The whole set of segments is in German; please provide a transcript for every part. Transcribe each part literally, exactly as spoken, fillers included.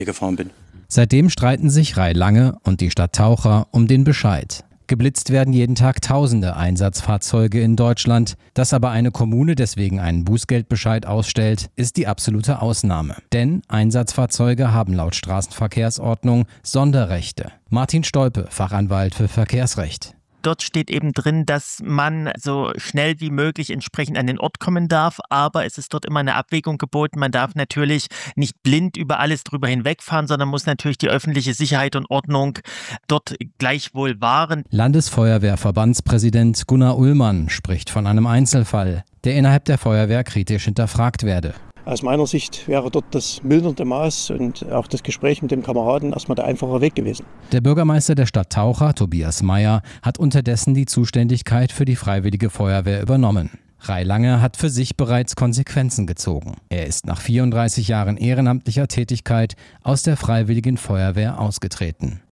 gefahren bin. Seitdem streiten sich Ray Lange und die Stadt Taucher um den Bescheid. Geblitzt werden jeden Tag tausende Einsatzfahrzeuge in Deutschland. Dass aber eine Kommune deswegen einen Bußgeldbescheid ausstellt, ist die absolute Ausnahme. Denn Einsatzfahrzeuge haben laut Straßenverkehrsordnung Sonderrechte. Martin Stolpe, Fachanwalt für Verkehrsrecht. Dort steht eben drin, dass man so schnell wie möglich entsprechend an den Ort kommen darf, aber es ist dort immer eine Abwägung geboten. Man darf natürlich nicht blind über alles drüber hinwegfahren, sondern muss natürlich die öffentliche Sicherheit und Ordnung dort gleichwohl wahren. Landesfeuerwehrverbandspräsident Gunnar Ullmann spricht von einem Einzelfall, der innerhalb der Feuerwehr kritisch hinterfragt werde. Aus meiner Sicht wäre dort das mildernde Maß und auch das Gespräch mit dem Kameraden erstmal der einfache Weg gewesen. Der Bürgermeister der Stadt Taucher, Tobias Meyer, hat unterdessen die Zuständigkeit für die Freiwillige Feuerwehr übernommen. Ray Lange hat für sich bereits Konsequenzen gezogen. Er ist nach vierunddreißig Jahren ehrenamtlicher Tätigkeit aus der Freiwilligen Feuerwehr ausgetreten.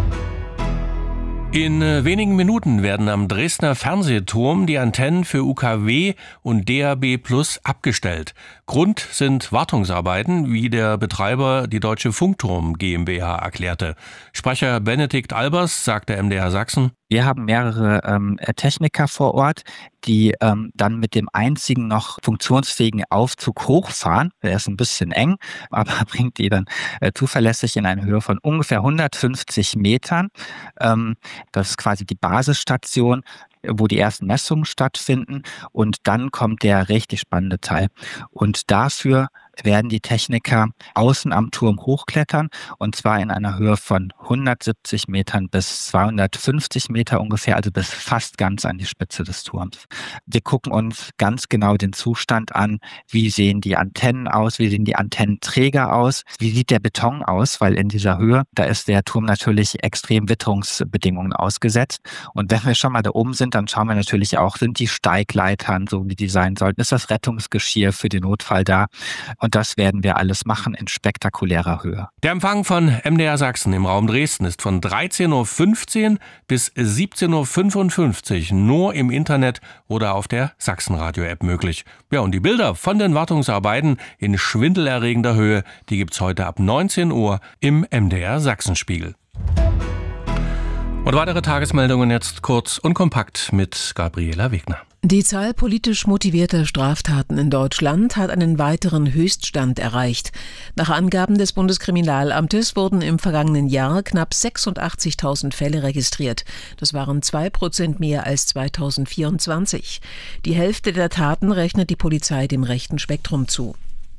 In wenigen Minuten werden am Dresdner Fernsehturm die Antennen für U K W und D A B Plus abgestellt. Grund sind Wartungsarbeiten, wie der Betreiber die Deutsche Funkturm GmbH erklärte. Sprecher Benedikt Albers sagte M D R Sachsen: Wir haben mehrere ähm, Techniker vor Ort, die ähm, dann mit dem einzigen noch funktionsfähigen Aufzug hochfahren. Der ist ein bisschen eng, aber bringt die dann äh, zuverlässig in eine Höhe von ungefähr hundertfünfzig Metern. Ähm, das ist quasi die Basisstation, wo die ersten Messungen stattfinden. Und dann kommt der richtig spannende Teil. Und dafür werden die Techniker außen am Turm hochklettern, und zwar in einer Höhe von hundertsiebzig Metern bis zweihundertfünfzig Meter ungefähr, also bis fast ganz an die Spitze des Turms. Wir gucken uns ganz genau den Zustand an. Wie sehen die Antennen aus? Wie sehen die Antennenträger aus? Wie sieht der Beton aus? Weil in dieser Höhe, da ist der Turm natürlich extrem Witterungsbedingungen ausgesetzt. Und wenn wir schon mal da oben sind, dann schauen wir natürlich auch, sind die Steigleitern so, wie die sein sollten? Ist das Rettungsgeschirr für den Notfall da? Und das werden wir alles machen in spektakulärer Höhe. Der Empfang von M D R Sachsen im Raum Dresden ist von dreizehn Uhr fünfzehn bis siebzehn Uhr fünfundfünfzig nur im Internet oder auf der Sachsenradio-App möglich. Ja, und die Bilder von den Wartungsarbeiten in schwindelerregender Höhe, die gibt's heute ab neunzehn Uhr im M D R Sachsenspiegel. Und weitere Tagesmeldungen jetzt kurz und kompakt mit Gabriela Wegner. Die Zahl politisch motivierter Straftaten in Deutschland hat einen weiteren Höchststand erreicht. Nach Angaben des Bundeskriminalamtes wurden im vergangenen Jahr knapp sechsundachtzigtausend Fälle registriert. Das waren zwei Prozent mehr als zweitausendvierundzwanzig. Die Hälfte der Taten rechnet die Polizei dem rechten Spektrum zu.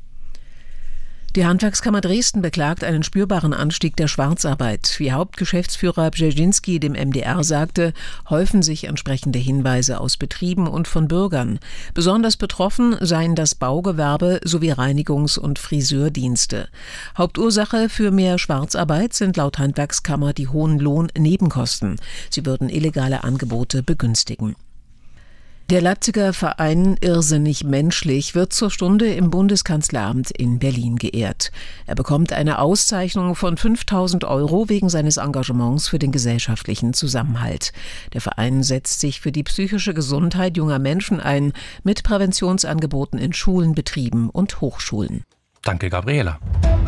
Die Handwerkskammer Dresden beklagt einen spürbaren Anstieg der Schwarzarbeit. Wie Hauptgeschäftsführer Brzezinski dem M D R sagte, häufen sich entsprechende Hinweise aus Betrieben und von Bürgern. Besonders betroffen seien das Baugewerbe sowie Reinigungs- und Friseurdienste. Hauptursache für mehr Schwarzarbeit sind laut Handwerkskammer die hohen Lohnnebenkosten. Sie würden illegale Angebote begünstigen. Der Leipziger Verein Irrsinnig Menschlich wird zur Stunde im Bundeskanzleramt in Berlin geehrt. Er bekommt eine Auszeichnung von fünftausend Euro wegen seines Engagements für den gesellschaftlichen Zusammenhalt. Der Verein setzt sich für die psychische Gesundheit junger Menschen ein, mit Präventionsangeboten in Schulen, Betrieben und Hochschulen. Danke, Gabriela.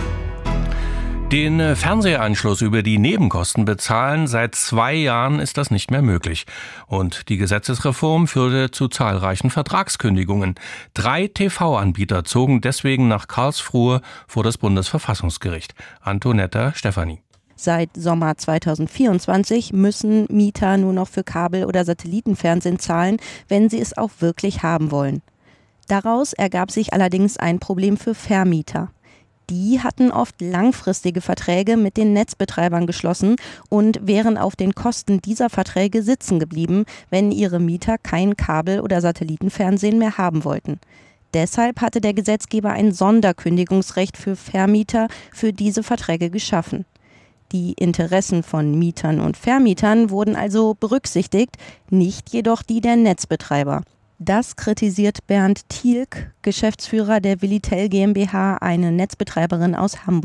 Den Fernsehanschluss über die Nebenkosten bezahlen, seit zwei Jahren ist das nicht mehr möglich. Und die Gesetzesreform führte zu zahlreichen Vertragskündigungen. Drei T V-Anbieter zogen deswegen nach Karlsruhe vor das Bundesverfassungsgericht. Antonetta Stefani. Seit Sommer zweitausendvierundzwanzig müssen Mieter nur noch für Kabel- oder Satellitenfernsehen zahlen, wenn sie es auch wirklich haben wollen. Daraus ergab sich allerdings ein Problem für Vermieter. Die hatten oft langfristige Verträge mit den Netzbetreibern geschlossen und wären auf den Kosten dieser Verträge sitzen geblieben, wenn ihre Mieter kein Kabel- oder Satellitenfernsehen mehr haben wollten. Deshalb hatte der Gesetzgeber ein Sonderkündigungsrecht für Vermieter für diese Verträge geschaffen. Die Interessen von Mietern und Vermietern wurden also berücksichtigt, nicht jedoch die der Netzbetreiber. Das kritisiert Bernd Thielk, Geschäftsführer der Willitel GmbH, eine Netzbetreiberin aus Hamburg.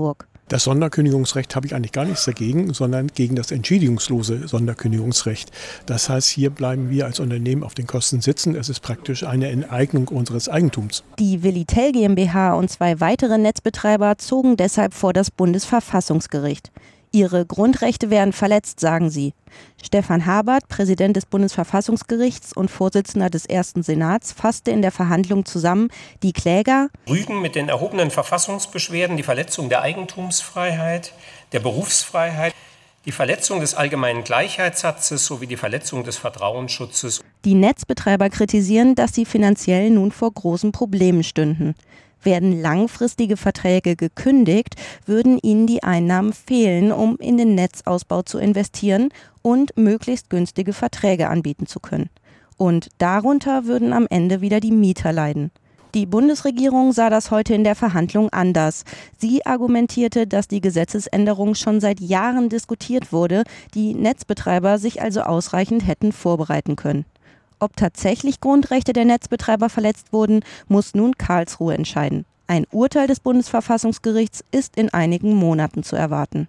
Das Sonderkündigungsrecht habe ich eigentlich gar nichts dagegen, sondern gegen das entschädigungslose Sonderkündigungsrecht. Das heißt, hier bleiben wir als Unternehmen auf den Kosten sitzen. Es ist praktisch eine Enteignung unseres Eigentums. Die Willitel GmbH und zwei weitere Netzbetreiber zogen deshalb vor das Bundesverfassungsgericht. Ihre Grundrechte werden verletzt, sagen sie. Stefan Habert, Präsident des Bundesverfassungsgerichts und Vorsitzender des ersten Senats, fasste in der Verhandlung zusammen, die Kläger rügen mit den erhobenen Verfassungsbeschwerden die Verletzung der Eigentumsfreiheit, der Berufsfreiheit, die Verletzung des allgemeinen Gleichheitssatzes sowie die Verletzung des Vertrauensschutzes. Die Netzbetreiber kritisieren, dass sie finanziell nun vor großen Problemen stünden. Werden langfristige Verträge gekündigt, würden ihnen die Einnahmen fehlen, um in den Netzausbau zu investieren und möglichst günstige Verträge anbieten zu können. Und darunter würden am Ende wieder die Mieter leiden. Die Bundesregierung sah das heute in der Verhandlung anders. Sie argumentierte, dass die Gesetzesänderung schon seit Jahren diskutiert wurde, die Netzbetreiber sich also ausreichend hätten vorbereiten können. Ob tatsächlich Grundrechte der Netzbetreiber verletzt wurden, muss nun Karlsruhe entscheiden. Ein Urteil des Bundesverfassungsgerichts ist in einigen Monaten zu erwarten.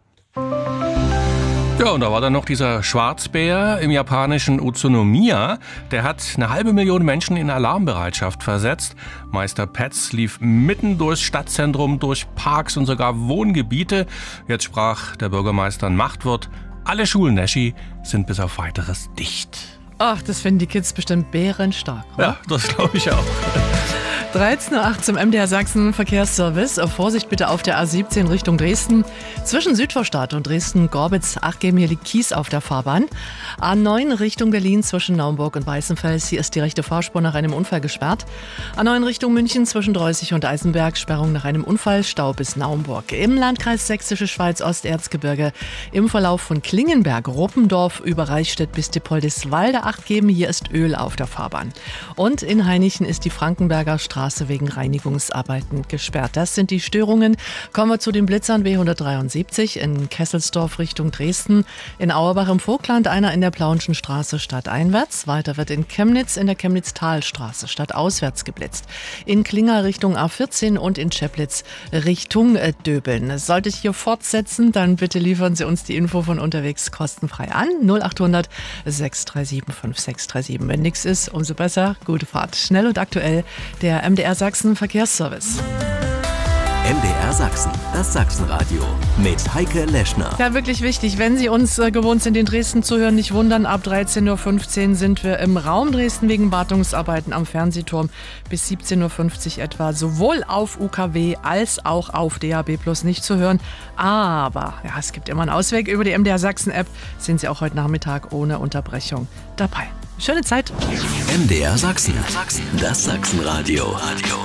Ja, und da war dann noch dieser Schwarzbär im japanischen Utsunomiya. Der hat eine halbe Million Menschen in Alarmbereitschaft versetzt. Meister Petz lief mitten durchs Stadtzentrum, durch Parks und sogar Wohngebiete. Jetzt sprach der Bürgermeister ein Machtwort. Alle Schulen, Neschi, sind bis auf Weiteres dicht. Ach, das finden die Kids bestimmt bärenstark, oder? Ja, das glaube ich auch. dreizehn Uhr acht zum M D R Sachsen Verkehrsservice. Vorsicht bitte auf der A siebzehn Richtung Dresden. Zwischen Südvorstadt und Dresden-Gorbitz, Achgeben, hier liegt Kies auf der Fahrbahn. A neun Richtung Berlin zwischen Naumburg und Weißenfels. Hier ist die rechte Fahrspur nach einem Unfall gesperrt. A neun Richtung München zwischen Dreußig und Eisenberg. Sperrung nach einem Unfall. Stau bis Naumburg. Im Landkreis Sächsische Schweiz, Osterzgebirge. Im Verlauf von Klingenberg, Ruppendorf über Reichstätt bis Dippoldiswalde. Achgeben, hier ist Öl auf der Fahrbahn. Und in Hainichen ist die Frankenberger Straße wegen Reinigungsarbeiten gesperrt. Das sind die Störungen. Kommen wir zu den Blitzern. B hundertdreiundsiebzig in Kesselsdorf Richtung Dresden. In Auerbach im Vogtland einer in der Plauenschen Straße stadteinwärts. Weiter wird in Chemnitz in der Chemnitz-Talstraße stadtauswärts geblitzt. In Klinger Richtung A vierzehn und in Cheplitz Richtung Döbeln. Sollte ich hier fortsetzen, dann bitte liefern Sie uns die Info von unterwegs kostenfrei an. null achthundert sechs drei sieben fünf sechs drei sieben. Wenn nichts ist, umso besser. Gute Fahrt. Schnell und aktuell der M D R Sachsen Verkehrsservice. M D R Sachsen, das Sachsenradio mit Heike Leschner. Ja, wirklich wichtig, wenn Sie uns äh, gewohnt sind, in Dresden zu hören, nicht wundern, ab dreizehn Uhr fünfzehn sind wir im Raum Dresden wegen Wartungsarbeiten am Fernsehturm bis siebzehn Uhr fünfzig etwa sowohl auf U K W als auch auf D A B plus nicht zu hören. Aber ja, es gibt immer einen Ausweg. Über die M D R Sachsen App sind Sie auch heute Nachmittag ohne Unterbrechung dabei. Schöne Zeit. M D R Sachsen, das Sachsenradio.